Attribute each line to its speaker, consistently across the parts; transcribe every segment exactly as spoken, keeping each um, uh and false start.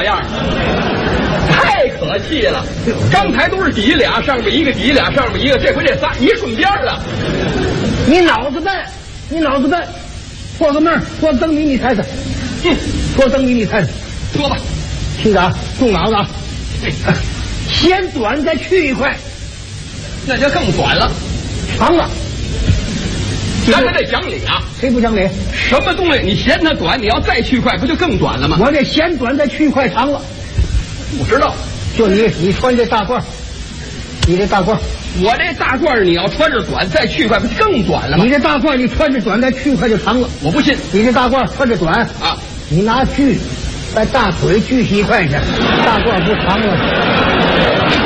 Speaker 1: 这样，太可气了。刚才都是底下俩，上面一个，底下俩，上面一个，这回这仨一顺边了。
Speaker 2: 你脑子笨，你脑子笨，破个闷儿，破灯谜你猜猜，
Speaker 1: 嗯，
Speaker 2: 破灯谜你猜猜，
Speaker 1: 说吧，
Speaker 2: 听着啊，动脑子啊，先短再去一块，
Speaker 1: 那就更短了，
Speaker 2: 长了。
Speaker 1: 咱还得讲理啊！
Speaker 2: 谁不讲理？
Speaker 1: 什么东西你嫌它短，你要再去快，不就更短了吗？
Speaker 2: 我这嫌短再去快长了。
Speaker 1: 我知道，
Speaker 2: 就你，你穿这大褂，你这大褂，
Speaker 1: 我这大褂你要穿着短再去快，不就更短了吗？
Speaker 2: 你这大褂你穿着短再去快就长了。
Speaker 1: 我不信。
Speaker 2: 你这大褂穿着短
Speaker 1: 啊，
Speaker 2: 你拿锯把大腿锯起一块去，大褂不长了。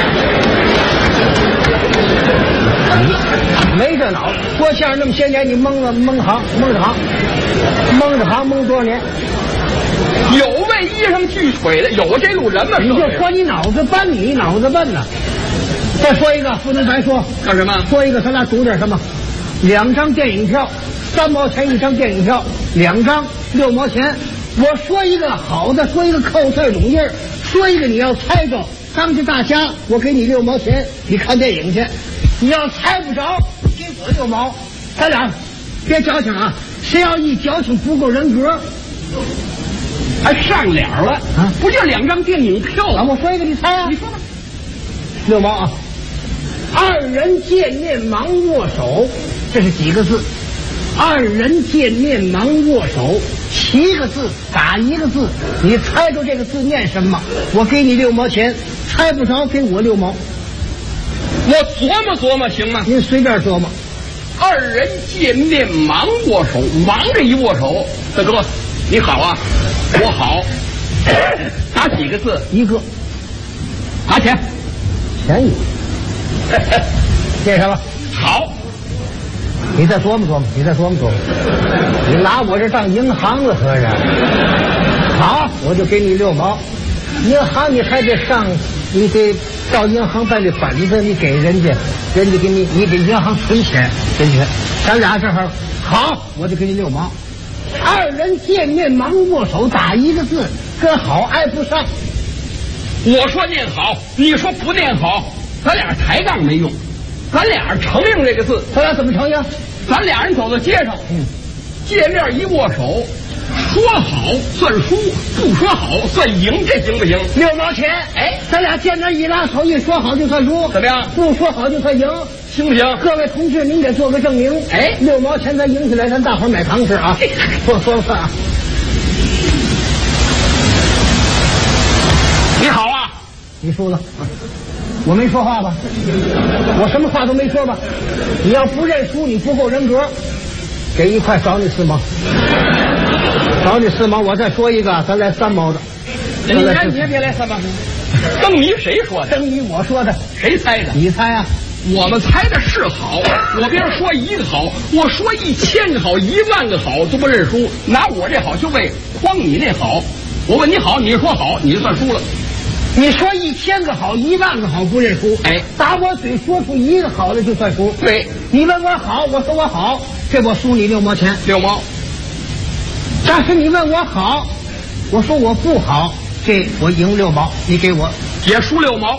Speaker 2: 没这脑，说相声那么些年，你蒙了蒙行蒙着行，蒙着行蒙多少年？
Speaker 1: 有为衣裳锯腿的，有这路人吗？
Speaker 2: 你就说你脑子笨，你脑子笨呐！再说一个，不能白说。
Speaker 1: 干什么？
Speaker 2: 说一个，咱俩赌点什么？两张电影票，三毛钱一张电影票，两张六毛钱。我说一个好的，说一个扣字拢印儿，说一个你要猜着，当着大家我给你六毛钱，你看电影去。你要猜不着，给我六毛。咱俩别矫情啊！谁要一矫情不够人格，
Speaker 1: 还上脸了啊！不就两张电影票
Speaker 2: 啊？我说一个，你猜啊？
Speaker 1: 你说吧。
Speaker 2: 六毛啊！二人见面忙握手，这是几个字？二人见面忙握手，七个字，打一个字。你猜出这个字念什么？我给你六毛钱，猜不着给我六毛。
Speaker 1: 我琢磨琢磨行吗？
Speaker 2: 您随便琢磨。
Speaker 1: 二人见面忙握手，忙着一握手。大哥，你好啊，我好。打几个字？
Speaker 2: 一个。
Speaker 1: 拿钱。
Speaker 2: 钱一个。念什么？
Speaker 1: 好。
Speaker 2: 你再琢磨琢磨，你再琢磨琢磨。你拿我这当银行了，合着？好，我就给你六毛。银行你还得上，你得到银行办这本子，你给人家，人家给你，你给银行存钱，存钱。咱俩这会好，我就给你六毛。二人见面忙握手，打一个字，跟好挨不上。
Speaker 1: 我说念好，你说不念好，咱俩抬杠没用。咱俩承认这个字，
Speaker 2: 咱俩怎么承认？
Speaker 1: 咱俩人走到街上，嗯，见面一握手，说好算输，不说好算赢，这行不行？
Speaker 2: 六毛钱，
Speaker 1: 哎，
Speaker 2: 咱俩见面一拉手，一说好就算输，
Speaker 1: 怎么样？
Speaker 2: 不说好就算赢，
Speaker 1: 行不行？
Speaker 2: 各位同志，您得做个证明。
Speaker 1: 哎，
Speaker 2: 六毛钱咱赢起来，咱大伙儿买糖吃啊！说说算啊！
Speaker 1: 你好啊，
Speaker 2: 你输了。我没说话吧？我什么话都没说吧？你要不认输，你不够人格，给一块少你四毛，少你四毛。我再说一个，咱来三毛的。
Speaker 1: 你看，你也别来三毛。灯谜谁说的？
Speaker 2: 灯谜我说的。
Speaker 1: 谁猜的？
Speaker 2: 你猜啊？
Speaker 1: 我们猜的是好，我别人说一个好，我说一千个好，一万个好都不认输，拿我这好就为诓你那好。我问你好，你说好，你就算输了。
Speaker 2: 你说一千个好，一万个好不认输，
Speaker 1: 哎，
Speaker 2: 打我嘴说出一个好的就算输。
Speaker 1: 对，
Speaker 2: 你问我好，我说我好，这我输你六毛钱，
Speaker 1: 六毛。
Speaker 2: 但是你问我好，我说我不好，这我赢六毛，你给我
Speaker 1: 也输六毛。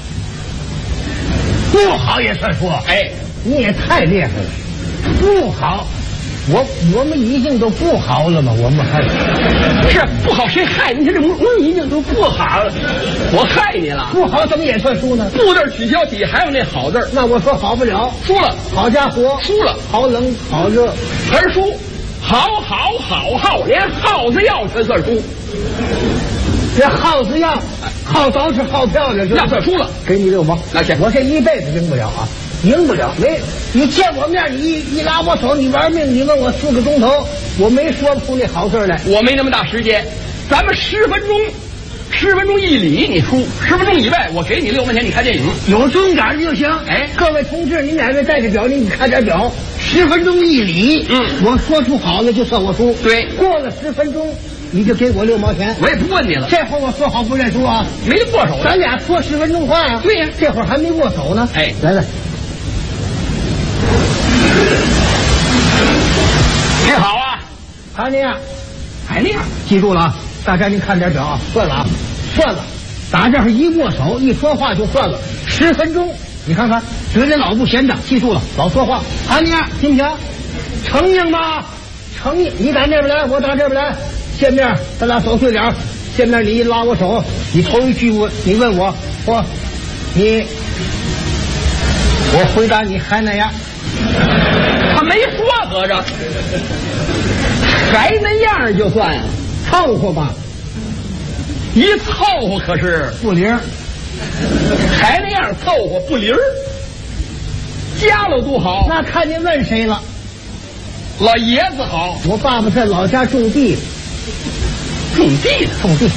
Speaker 2: 不好也算输，
Speaker 1: 哎，
Speaker 2: 你也太厉害了，不好。我我们已经都不好了吗？我们还
Speaker 1: 是不好，谁害你？这我们已经都不好了，我害你了。
Speaker 2: 不好怎么也算输呢？
Speaker 1: 不字取消底还有那好字，
Speaker 2: 那我说好不了，
Speaker 1: 输了。
Speaker 2: 好家伙，
Speaker 1: 输了。
Speaker 2: 好冷，好热，
Speaker 1: 全输。好好好好，连耗子药全算输。
Speaker 2: 这耗子药，耗早吃耗票的，
Speaker 1: 那算输了。
Speaker 2: 给你六毛，
Speaker 1: 拿钱。
Speaker 2: 我这一辈子赢不了啊。赢不了，没你见我面，你一一拉我手，你玩命，你问我四个钟头，我没说出那好字来。
Speaker 1: 我没那么大时间，咱们十分钟，十分钟一里你输，十分钟以外我给你六毛钱，你看电影，
Speaker 2: 有钟点就行。
Speaker 1: 哎，
Speaker 2: 各位同志，您哪位带着表，您看点表，十分钟一里，
Speaker 1: 嗯，
Speaker 2: 我说出好了就算我输。
Speaker 1: 对，
Speaker 2: 过了十分钟，你就给我六毛钱，
Speaker 1: 我也不问你了。
Speaker 2: 这会儿我说好不认输啊，
Speaker 1: 没得握手，
Speaker 2: 咱俩说十分钟话呀。
Speaker 1: 对呀，
Speaker 2: 这会儿还没握手呢。
Speaker 1: 哎，
Speaker 2: 来来。
Speaker 1: 你好啊，
Speaker 2: 还那样，
Speaker 1: 还那样，
Speaker 2: 记住了啊！ 大家您看点表啊，算了啊，算了，打这儿一握手一说话就算了，十分钟，你看看，指着老不闲着，记住了，老说话，喊你啊，行不行？承应吧，承应，你打这边来，我打这边来，见面咱俩手对脸，见面你一拉我手，你头一句问，你问我，我，你，我回答你还那样。
Speaker 1: 他没说合着，还那样就算
Speaker 2: 凑合吧，
Speaker 1: 一凑合可是
Speaker 2: 不灵，
Speaker 1: 还那样凑合不灵儿，家了多好。
Speaker 2: 那看您问谁了。
Speaker 1: 老爷子好，
Speaker 2: 我爸爸在老家种地，
Speaker 1: 种地的
Speaker 2: 种地。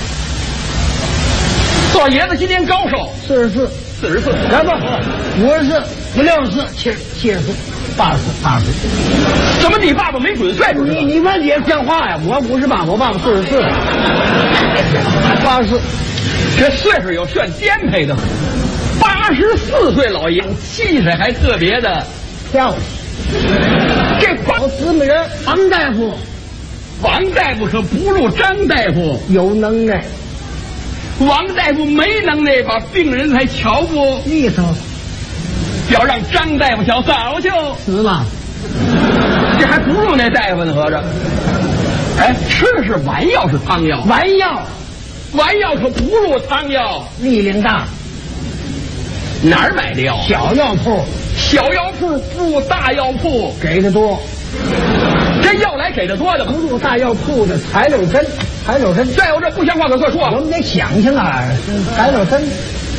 Speaker 1: 老爷子今年高寿？
Speaker 2: 四十四，
Speaker 1: 四十四，
Speaker 2: 来吧，五十四，五六十四，七七十四，八十四，八十四。
Speaker 1: 怎么你爸爸没准岁数？
Speaker 2: 你你问也像话呀！我五十八，我爸爸四十四，八十四。
Speaker 1: 这岁数有炫颠沛的，八十四岁老爷气势还特别的
Speaker 2: 漂亮。这老姊妹人王大夫，
Speaker 1: 王大夫可不如张大夫
Speaker 2: 有能耐。
Speaker 1: 王大夫没能耐把病人才瞧不
Speaker 2: 利索，
Speaker 1: 要让张大夫瞧早就
Speaker 2: 死了。
Speaker 1: 这还不如那大夫呢，合着。哎，吃的是丸药是汤药？
Speaker 2: 丸药，
Speaker 1: 丸药可不如汤药。
Speaker 2: 力量大。
Speaker 1: 哪儿买的药？
Speaker 2: 小药铺。
Speaker 1: 小药铺不如大药铺
Speaker 2: 给的多。
Speaker 1: 这药来给的多的
Speaker 2: 不入大药铺的材料针，材料针。
Speaker 1: 再有这不像话可快说。
Speaker 2: 我们得想想啊，材料针。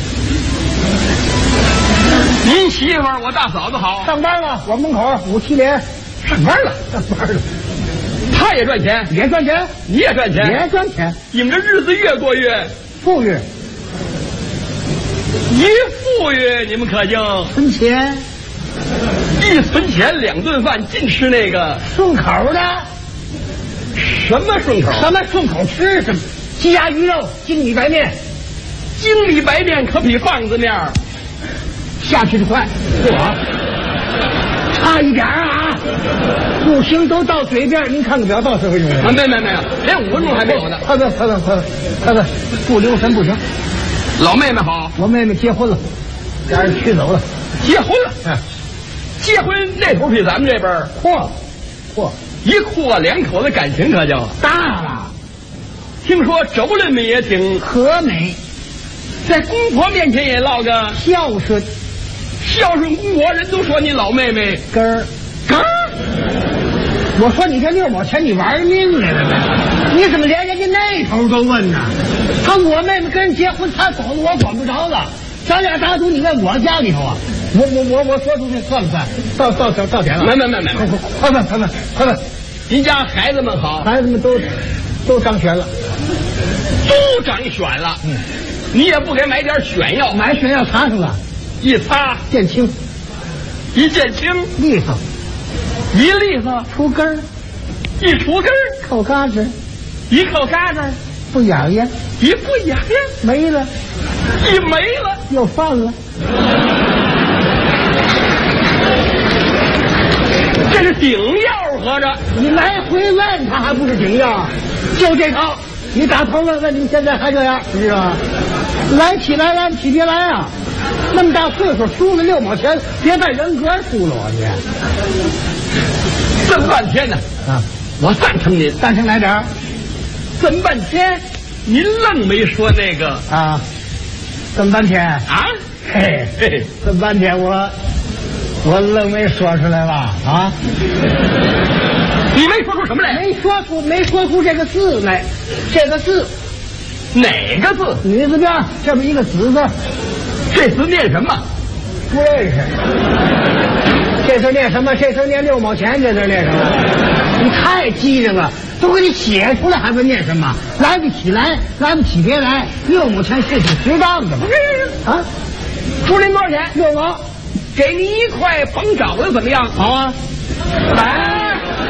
Speaker 1: 您媳妇儿我大嫂子好，
Speaker 2: 上班了，我门口五七连
Speaker 1: 上班了，
Speaker 2: 上班了。
Speaker 1: 他也赚钱，
Speaker 2: 也赚钱，
Speaker 1: 你也赚钱，
Speaker 2: 也赚钱。
Speaker 1: 你们这日子越过越
Speaker 2: 富裕，
Speaker 1: 一富裕你们可就
Speaker 2: 存钱。
Speaker 1: 一存钱两顿饭尽吃那个
Speaker 2: 顺口的。
Speaker 1: 什么顺口？
Speaker 2: 什么顺口吃什么？鸡鸭鱼肉，精米白面。
Speaker 1: 精米白面可比棒子面
Speaker 2: 下去的快，不好，差一点啊！不行，都到嘴边，您看个表，到十分钟了。
Speaker 1: 啊，没没没有，连五分钟还没有呢。
Speaker 2: 快快快快快快快，不留神不行。
Speaker 1: 老妹妹好，
Speaker 2: 我妹妹结婚了，让人娶走了。
Speaker 1: 结婚了？
Speaker 2: 哎，
Speaker 1: 结婚那头比咱们这边
Speaker 2: 嚯嚯，
Speaker 1: 一阔两口子感情可就
Speaker 2: 大了。
Speaker 1: 听说妯娌们也挺
Speaker 2: 和美，
Speaker 1: 在公婆面前也落个
Speaker 2: 孝顺。
Speaker 1: 孝顺公婆，人都说你老妹妹
Speaker 2: 根儿
Speaker 1: 根儿。
Speaker 2: 我说你这六毛钱你玩命来了，你怎么连人家那头都问呢？他我妹妹跟人结婚，他走了我管不着了。咱俩打赌，你在我家里头啊？我我我我说出去算不算？到到到到点了？
Speaker 1: 没没没没，
Speaker 2: 快快快问快问快问！
Speaker 1: 您家孩子们好？
Speaker 2: 孩子们都都当选了，
Speaker 1: 都长选了。嗯，你也不给买点选药？
Speaker 2: 买选药擦上了，
Speaker 1: 一擦
Speaker 2: 见青，
Speaker 1: 一见青，
Speaker 2: 利索，
Speaker 1: 一利索
Speaker 2: 除根儿，
Speaker 1: 一除根儿，
Speaker 2: 扣嘎子，
Speaker 1: 一扣嘎子，
Speaker 2: 不痒痒，
Speaker 1: 一不痒痒，
Speaker 2: 没了，
Speaker 1: 一没了，
Speaker 2: 又犯了。
Speaker 1: 这是顶药，合着
Speaker 2: 你来回问他还不是顶药？就这套，你打头问问，你现在还这样，是吧？来起来，来不起别来啊！那么大岁数，输了六毛钱，别把人格输了啊！你
Speaker 1: 这么半天呢
Speaker 2: 啊，
Speaker 1: 我赞成您，
Speaker 2: 赞成来点儿。
Speaker 1: 这么半天，您愣没说那个
Speaker 2: 啊？这么半天
Speaker 1: 啊？
Speaker 2: 嘿嘿，这么半天我我愣没说出来吧？啊？
Speaker 1: 你没说出什么来？
Speaker 2: 没说出，没说出这个字来。这个字
Speaker 1: 哪个字？
Speaker 2: 女字边这么一个子字，
Speaker 1: 这字念什么？
Speaker 2: 不认识。这字念什么？这字念六毛钱，这字念什么？你太机灵了，都给你写出来，还问念什么？来不起来，来不起别来，六毛钱是挺值当的嘛。啊，
Speaker 1: 出您多少钱？
Speaker 2: 六毛，
Speaker 1: 给您一块甭找的怎么样？
Speaker 2: 好啊，
Speaker 1: 来。